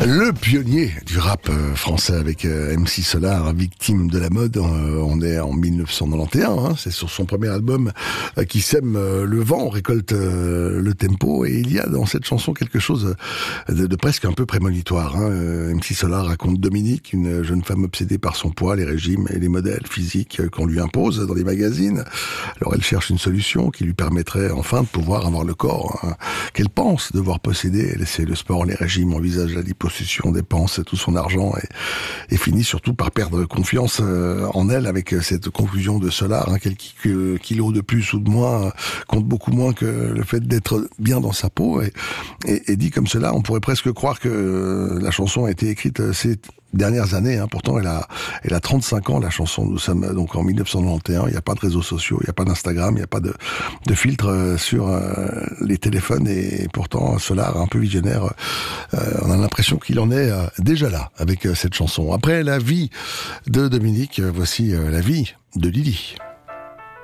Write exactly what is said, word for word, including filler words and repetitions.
Le pionnier du rap français avec M C Solar, victime de la mode. On est en mille neuf cent quatre-vingt-onze, hein, c'est sur son premier album qui sème le vent, récolte le tempo, et il y a dans cette chanson quelque chose de, de presque un peu prémonitoire. Hein. M C Solar raconte Dominique, une jeune femme obsédée par son poids, les régimes et les modèles physiques qu'on lui impose dans les magazines. Alors elle cherche une solution qui lui permettrait enfin de pouvoir avoir le corps hein, qu'elle pense devoir posséder. Elle essaie le sport, les régimes, envisage la liposuction, dépense tout son argent et, et finit surtout par perdre confiance euh, en elle avec cette conclusion de Solar, hein, quelques kilos de plus ou de moins compte beaucoup moins que le fait d'être bien dans sa peau. Et, et, et dit comme cela, on pourrait presque croire que la chanson a été écrite ces dernières années, hein. Pourtant elle a, elle a trente-cinq ans la chanson. Nous sommes donc en mille neuf cent quatre-vingt-onze, il n'y a pas de réseaux sociaux, il n'y a pas d'Instagram, il n'y a pas de, de filtre sur euh, les téléphones, et pourtant Solar, un peu visionnaire, euh, on a l'impression qu'il en est euh, déjà là avec euh, cette chanson. Après la vie de Dominique, voici euh, la vie de Lily.